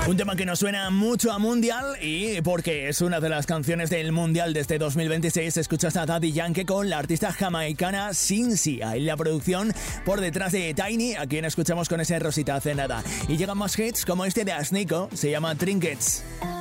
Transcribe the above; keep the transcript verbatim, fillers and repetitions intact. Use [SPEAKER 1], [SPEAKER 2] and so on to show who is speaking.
[SPEAKER 1] Un tema que nos suena mucho a Mundial y porque es una de las canciones del Mundial de este dos mil veintiséis. Escuchas a Daddy Yankee con la artista jamaicana Cinzia en la producción por detrás de Tiny, a quien escuchamos con ese Rosita hace nada. Y llegan más hits como este de Asnico, se llama Trinkets.